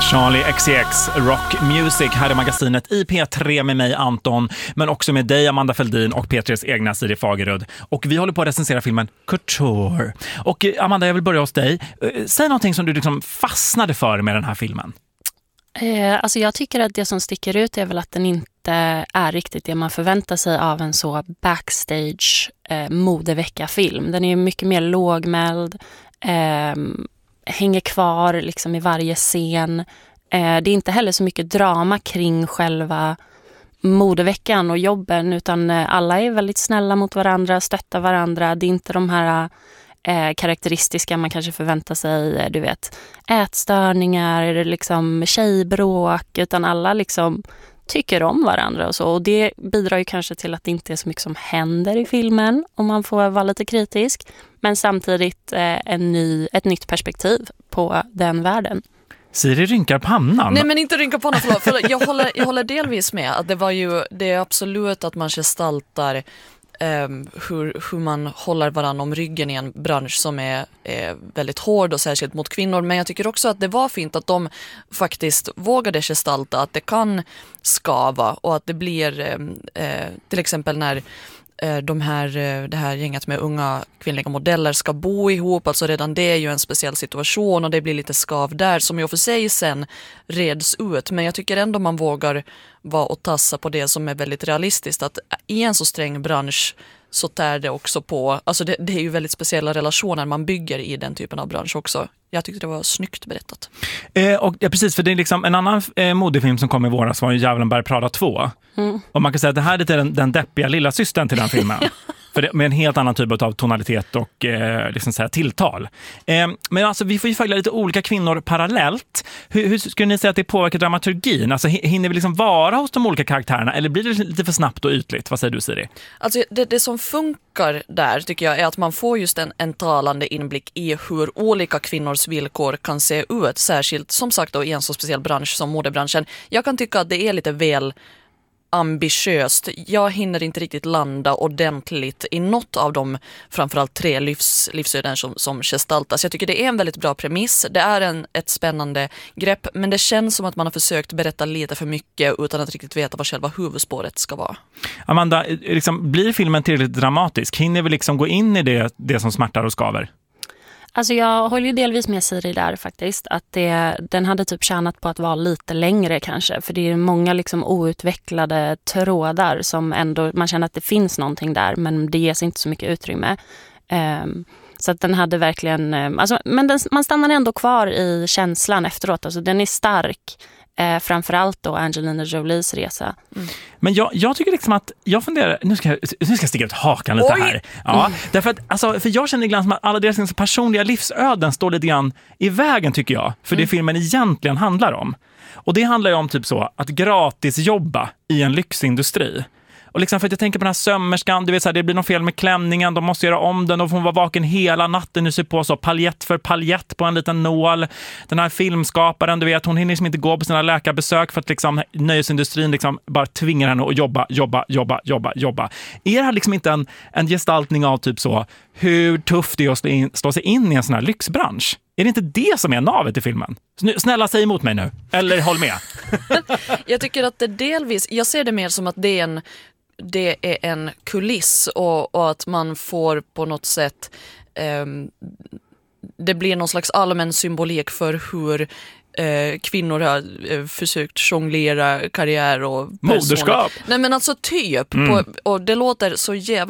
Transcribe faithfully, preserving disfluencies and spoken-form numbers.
Charlie X C X Rock Music här i magasinet i P tre med mig Anton, men också med dig Amanda Feldin och P tres egna Siri Fagerud. Och vi håller på att recensera filmen Couture. Och Amanda, jag vill börja hos dig. Säg någonting som du liksom fastnade för med den här filmen. Eh, alltså jag tycker att det som sticker ut är väl att den inte är riktigt det man förväntar sig av en så backstage eh, modevecka-film. Den är mycket mer lågmäld, eh, hänger kvar liksom i varje scen. Eh, det är inte heller så mycket drama kring själva modeveckan och jobben, utan eh, alla är väldigt snälla mot varandra, stöttar varandra. Det är inte de här eh, karaktäristiska man kanske förväntar sig, du vet, ätstörningar, liksom tjejbråk, utan alla liksom tycker om varandra och så. Och det bidrar ju kanske till att det inte är så mycket som händer i filmen, om man får vara lite kritisk. Men samtidigt eh, en ny, ett nytt perspektiv på den världen. Siri rynkar pannan. Nej, men inte rynkar pannan, förlåt. förlåt. Jag, håller, jag håller delvis med. Att det, var ju, det är absolut att man gestaltar Um, hur, hur man håller varann om ryggen i en bransch som är, är väldigt hård och särskilt mot kvinnor. Men jag tycker också att det var fint att de faktiskt vågade gestalta att det kan skava och att det blir um, uh, till exempel när de här, det här gänget med unga kvinnliga modeller ska bo ihop, alltså redan det är ju en speciell situation och det blir lite skav där som ju för sig sen reds ut, men jag tycker ändå man vågar vara och tassa på det som är väldigt realistiskt, att i en så sträng bransch så tär det också på, alltså det, det är ju väldigt speciella relationer man bygger i den typen av bransch också. Jag tyckte det var snyggt berättat. Eh, och, ja, precis, för det är liksom en annan eh, modefilm som kom i våras var ju Djävulen bär Prada två. Mm. Och man kan säga att det här är den, den deppiga lilla systern till den filmen. För det, med en helt annan typ av tonalitet och eh, liksom så här, tilltal. Eh, men alltså vi får ju följa lite olika kvinnor parallellt. Hur, hur skulle ni säga att det påverkar dramaturgin? Alltså hinner vi liksom vara hos de olika karaktärerna eller blir det lite för snabbt och ytligt? Vad säger du, Siri? Alltså det, det som funkar där tycker jag är att man får just en, en talande inblick i hur olika kvinnors villkor kan se ut, särskilt som sagt då i en så speciell bransch som modebranschen. Jag kan tycka att det är lite väl ambitiöst. Jag hinner inte riktigt landa ordentligt i något av de framförallt tre livs, livsöden som, som gestaltas. Jag tycker det är en väldigt bra premiss. Det är en, ett spännande grepp, men det känns som att man har försökt berätta lite för mycket utan att riktigt veta vad själva huvudspåret ska vara. Amanda, liksom, blir filmen tillräckligt dramatisk? Hinner vi liksom gå in i det, det som smärtar och skaver? Alltså jag håller ju delvis med Siri där faktiskt, att det, den hade typ tjänat på att vara lite längre kanske, för det är många liksom outvecklade trådar som ändå, man känner att det finns någonting där, men det ges inte så mycket utrymme. Um, så att den hade verkligen, um, alltså, men den, man stannar ändå kvar i känslan efteråt, alltså den är stark. Eh, framförallt då Angelina Jolies resa. Mm. Men jag, jag tycker liksom att jag funderar, nu ska jag, nu ska jag sticka ut hakan lite Oj! här. Ja, mm. därför att, alltså, för jag känner ibland som att alla deras personliga livsöden står lite grann i vägen tycker jag. För mm. det filmen egentligen handlar om. Och det handlar ju om typ så att gratis jobba i en lyxindustri. Och liksom för att jag tänker på den här sömmerskan, du vet så här, det blir något fel med klämningen, de måste göra om den, de får vara vaken hela natten, nu ser på så paljett för paljett på en liten nål. Den här filmskaparen, du vet, hon hinner liksom inte gå på sina läkarbesök för att liksom nöjesindustrin liksom bara tvingar henne att jobba, jobba, jobba, jobba, jobba. Är det här liksom inte en, en gestaltning av typ så hur tufft det är att slå, in, slå sig in i en sån här lyxbransch? Är det inte det som är navet i filmen? Snälla, säg emot mig nu. Eller håll med. Jag tycker att det delvis, jag ser det mer som att det är en det är en kuliss och, och att man får på något sätt eh, det blir någon slags allmän symbolik för hur eh, kvinnor har eh, försökt jonglera karriär och moderskap. Nej men alltså typ mm. på, och det låter så jävla